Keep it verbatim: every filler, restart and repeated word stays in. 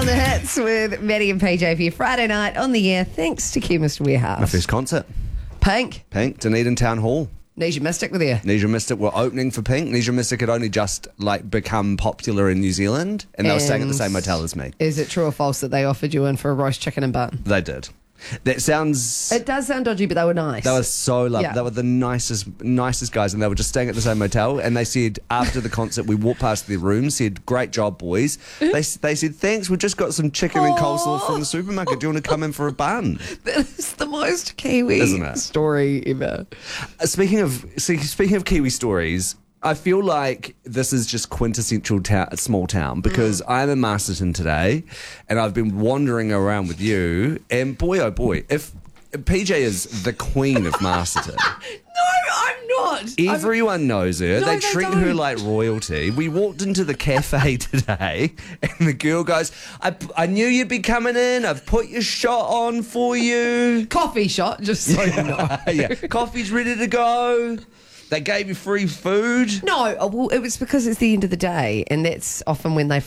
on the hits with Maddie and P J for your Friday night on the air. Thanks to Chemist Warehouse. My first concert. Pink. Pink, Dunedin Town Hall. Nesia Mystic were there. Nesia Mystic were opening for Pink. Nesia Mystic had only just like become popular in New Zealand, and they were staying at the same hotel as me. Is it true or false that they offered you in for a roast chicken and bun? They did. That sounds... It does sound dodgy, but they were nice. They were so lovely. Yeah. They were the nicest nicest guys, and they were just staying at the same hotel. And they said, after the concert, we walked past their room, said, great job, boys. They, they said, thanks, we just got some chicken and coleslaw from the supermarket. Do you want to come in for a bun? That's the most Kiwi Isn't it? story ever. Uh, Speaking of see, speaking of Kiwi stories, I feel like this is just quintessential ta- small town because mm. I'm in Masterton today, and I've been wandering around with you, and boy oh boy, if P J is the queen of Masterton. No, I'm not. Everyone I'm... knows her. No, they they treat don't. her like royalty. We walked into the cafe today, and the girl goes, I, I knew you'd be coming in. I've put your shot on for you. Coffee shot, just so you know. Yeah, coffee's ready to go. They gave you free food. No, well, it was because it's the end of the day, and that's often when they